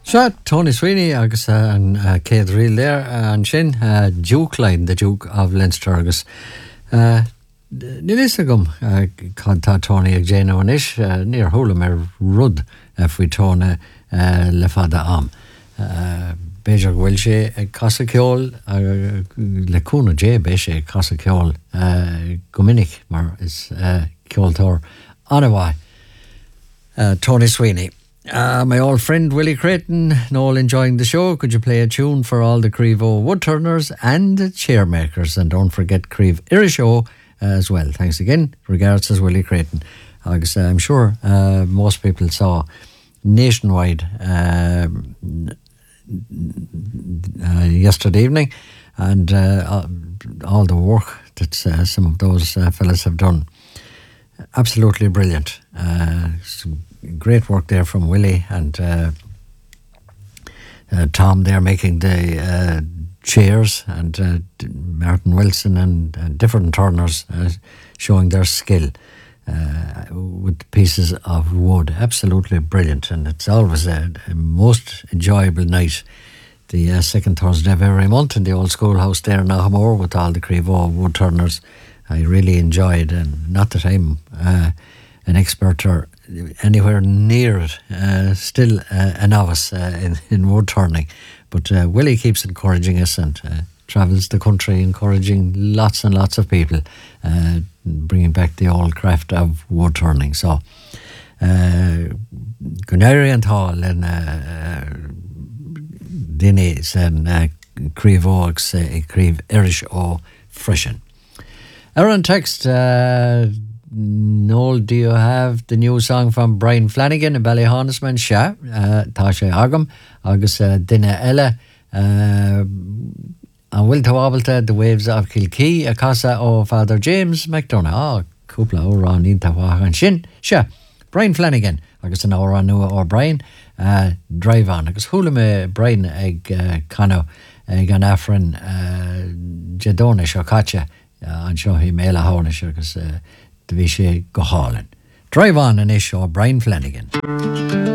Sure, Tony Sweeney agus an Céad Rial there an sin Duke line, the Duke of Leinster agus ní is agam tá Tony ag déanamh an isis níor thuaim rud faoi tóna le fada am. Beidir bhfuil sé ag casa ceol le cúna dé bé sé ag casa ceol go minic mar is ceoltóir anna bhaid. Tony Sweeney. My old friend Willie Creighton, all enjoying the show. Could you play a tune for all the Crevo woodturners and chairmakers? And don't forget Creve Irishow as well. Thanks again. Regards, as Willie Creighton. I'm sure most people saw nationwide yesterday evening, and all the work that some of those fellas have done. Absolutely brilliant. Some great work there from Willie and Tom there making the chairs, and Martin Wilson and different turners showing their skill with pieces of wood. Absolutely brilliant, and it's always a most enjoyable night, the second Thursday of every month in the old schoolhouse there in Ahamore with all the Crevo wood turners. I really enjoyed, and not that I'm an expert or anywhere near it, still a novice in wood turning, but Willie keeps encouraging us and travels the country encouraging lots and lots of people, bringing back the old craft of wood turning. So Gunari and Hall and Dinny said Crevo Creve Irish o Frishin. Aaron text, Noel, do you have the new song from Brian Flanagan and Ballyhonnesman? Sha, Tasha Agam, Agus Dinna Ella, and Will Tawabalta, The Waves of Kilkee, a casa o Father James McDonough. Cúpla ó Ron Inta Wahan Shin, Sha, Brian Flanagan, Agus an Ora Nua or Brian, Drive On, Agus Hulame Brian Egg Cano, Egg an Afrin, Jadonish or Kacha. An seo hí méle hánis agus de bhí sé go hálan. Drive On an is seo Brian Flanagan.